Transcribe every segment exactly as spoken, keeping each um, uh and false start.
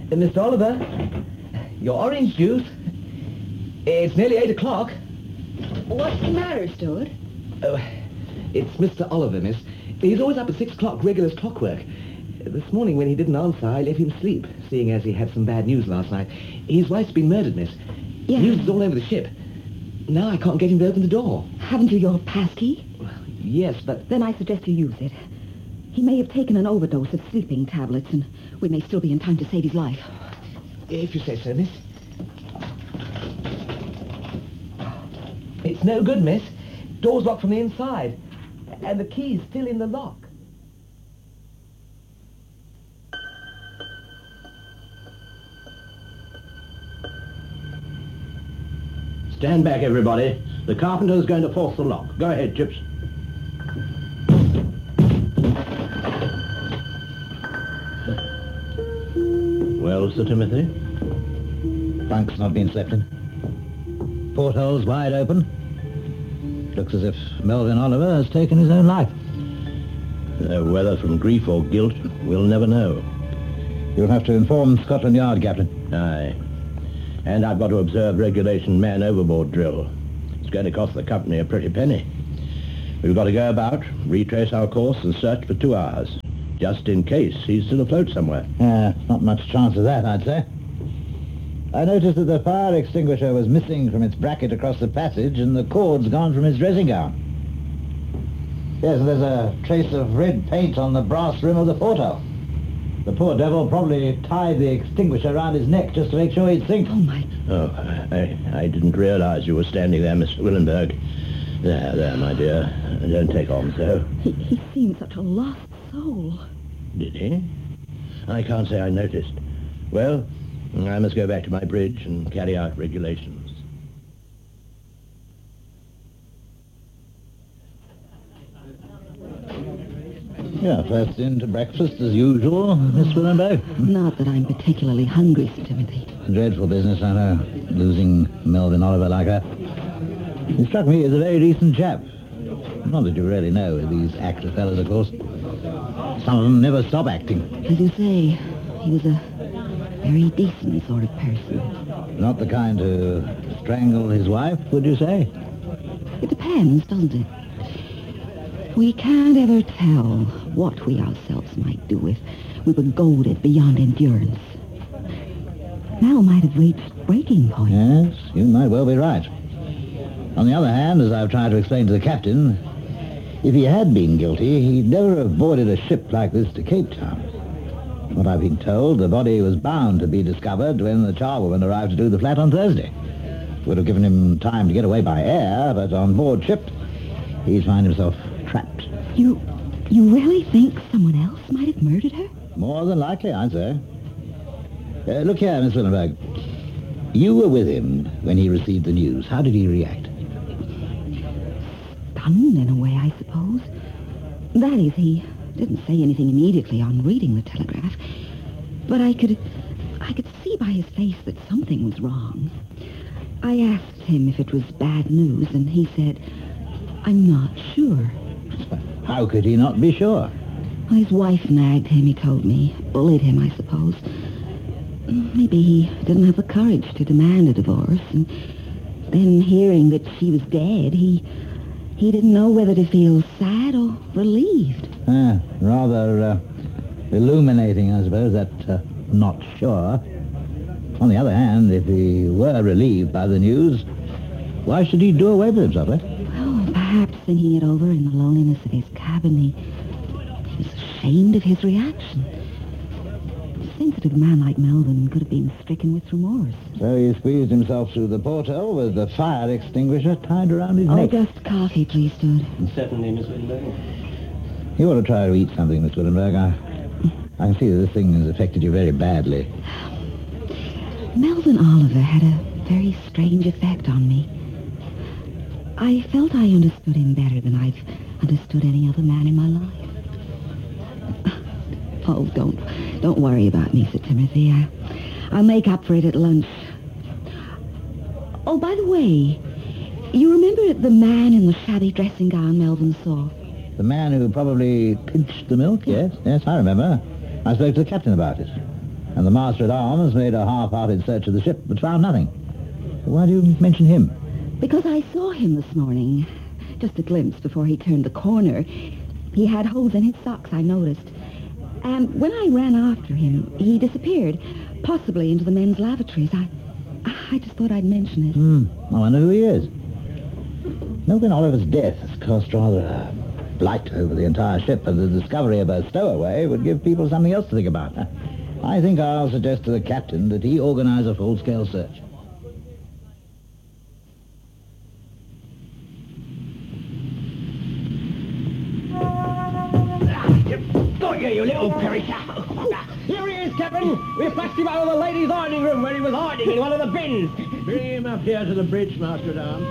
Uh, Mister Oliver, your orange juice. It's nearly eight o'clock. What's the matter, Stuart? Oh, it's Mister Oliver, miss. He's always up at six o'clock, regular as clockwork. This morning when he didn't answer, I let him sleep, seeing as he had some bad news last night. His wife's been murdered, miss. Yeah. News is all over the ship. Now I can't get him to open the door. Haven't you your passkey? Well, yes, but... Then I suggest you use it. He may have taken an overdose of sleeping tablets, and we may still be in time to save his life. If you say so, miss. It's no good, miss. Door's locked from the inside, and the key's still in the lock. Stand back, everybody. The carpenter's going to force the lock. Go ahead, Chips. Well, Sir Timothy? Bunk's not been slept in. Porthole's wide open. Looks as if Melvin Oliver has taken his own life. Uh, whether from grief or guilt, we'll never know. You'll have to inform Scotland Yard, Captain. Aye. And I've got to observe regulation man overboard drill. It's going to cost the company a pretty penny. We've got to go about, retrace our course, and search for two hours, just in case he's still afloat somewhere. Uh, not much chance of that, I'd say. I noticed that the fire extinguisher was missing from its bracket across the passage, and the cord's gone from his dressing gown. Yes, there's a trace of red paint on the brass rim of the porthole. The poor devil probably tied the extinguisher around his neck just to make sure he'd sink. Oh, my... Oh, I, I didn't realize you were standing there, Miss Willenberg. There, there, my dear. Don't take on so. He, he seemed such a lost soul. Did he? I can't say I noticed. Well, I must go back to my bridge and carry out regulations. Yeah, first in to breakfast as usual, Miss Willenberg. Not that I'm particularly hungry, Sir Timothy. Dreadful business, I know, losing Melvin Oliver like that. He struck me as a very decent chap. Not that you really know these actor fellas, of course. Some of them never stop acting. As you say, he was a very decent sort of person. Not the kind to strangle his wife, would you say? It depends, doesn't it? We can't ever tell what we ourselves might do if we were goaded beyond endurance. Mel might have reached breaking point. Yes, you might well be right. On the other hand, as I've tried to explain to the captain, if he had been guilty, he'd never have boarded a ship like this to Cape Town. What I've been told, the body was bound to be discovered when the charwoman arrived to do the flat on Thursday. Would have given him time to get away by air, but on board ship, he'd find himself trapped. You, you really think someone else might have murdered her? More than likely, I'd say. Uh, look here, Miss Willenberg. You were with him when he received the news. How did he react? Stunned, in a way, I suppose. That is, he didn't say anything immediately on reading the telegraph. But I could, I could see by his face that something was wrong. I asked him if it was bad news, and he said, "I'm not sure." How could he not be sure? Well, his wife nagged him, he told me. Bullied him, I suppose. Maybe he didn't have the courage to demand a divorce, and then hearing that she was dead, he he didn't know whether to feel sad or relieved. Ah, rather uh, illuminating, I suppose, that uh, not sure. On the other hand, if he were relieved by the news, why should he do away with himself, eh? Well, perhaps thinking it over in the loneliness of his cabin, he, he was ashamed of his reaction. A sensitive man like Melvin could have been stricken with remorse. So he squeezed himself through the porthole with the fire extinguisher tied around his Oh, neck. just coffee, please, Stuart. Certainly, Miss Willenberg. You ought to try to eat something, Miss Willenberg. I, I can see that this thing has affected you very badly. Melvin Oliver had a very strange effect on me. I felt I understood him better than I've understood any other man in my life. Oh, don't, don't worry about me, Sir Timothy. I, I'll make up for it at lunch. Oh, by the way, you remember the man in the shabby dressing gown Melvin saw? The man who probably pinched the milk, yes? Yes, I remember. I spoke to the captain about it. And the master-at-arms made a half-hearted search of the ship, but found nothing. Why do you mention him? Because I saw him this morning. Just a glimpse before he turned the corner. He had holes in his socks, I noticed. And when I ran after him, he disappeared, possibly into the men's lavatories. I I just thought I'd mention it. Hmm. I wonder who he is. Melvin Oliver's death has cast rather a blight over the entire ship, and the discovery of a stowaway would give people something else to think about. I think I'll suggest to the captain that he organize a full-scale search. Got you, you little perisher. Here he is, Captain. We flashed him out of the ladies' ironing room where he was hiding in one of the bins. Bring him up here to the bridge, Master-at-Arms.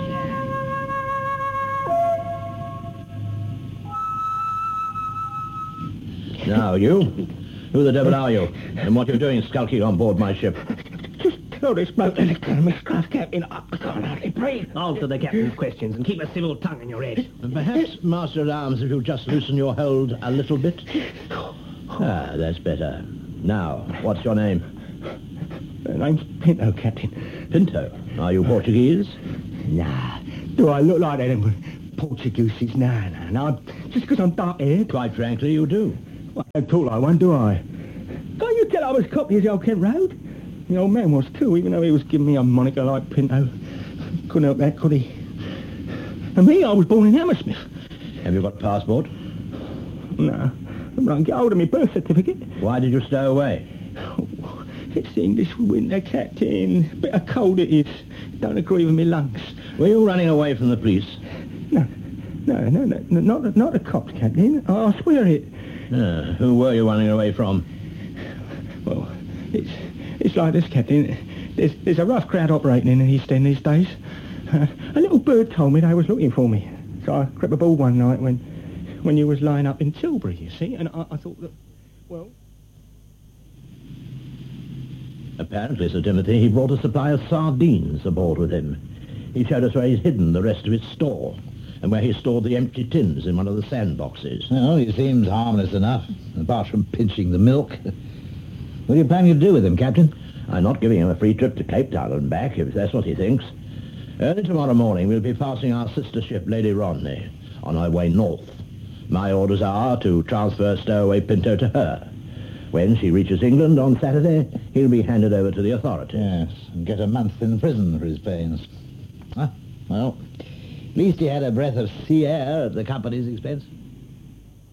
Now, you. Who the devil are you? And what are you doing skulking on board my ship? Just tell this bloke to let Miss Craft, Captain. I can't hardly breathe. Answer the captain's questions and keep a civil tongue in your head. And perhaps, Master-at-Arms, if you'll just loosen your hold a little bit. Ah, that's better. Now, what's your name? My name's Pinto, Captain. Pinto. Are you Portuguese? Nah. Do I look like them Portuguese? Nah, nah, nah. Just because I'm dark-haired. Quite frankly, you do. Well, I don't talk like one, do I? Can't you tell I was cocky as the old Kent Road? The old man was too, even though he was giving me a moniker like Pinto. Couldn't help that, could he? And me, I was born in Hammersmith. Have you got a passport? No. But I can get hold of my birth certificate. Why did you stow away? Oh, it's English winter, Captain. Bit of cold it is. Don't agree with me lungs. Were you running away from the police? No, no, no, no, no not, not the cops, Captain. I, I swear it. Uh, who were you running away from? Well, it's it's like this, Captain. There's, there's a rough crowd operating in the East End these days. Uh, a little bird told me they was looking for me. So I crept aboard one night when when you was lying up in Tilbury, you see, and I, I thought that, well... Apparently, Sir Timothy, he brought a supply of sardines aboard with him. He showed us where he's hidden the rest of his store, and where he stored the empty tins in one of the sandboxes. Well, he seems harmless enough, apart from pinching the milk. What are you planning to do with him, Captain? I'm not giving him a free trip to Cape Town and back, if that's what he thinks. Early tomorrow morning, we'll be passing our sister ship, Lady Rodney, on our way north. My orders are to transfer Stowaway Pinto to her. When she reaches England on Saturday, he'll be handed over to the authorities. Yes, and get a month in prison for his pains. Ah, well, at least he had a breath of sea air at the company's expense.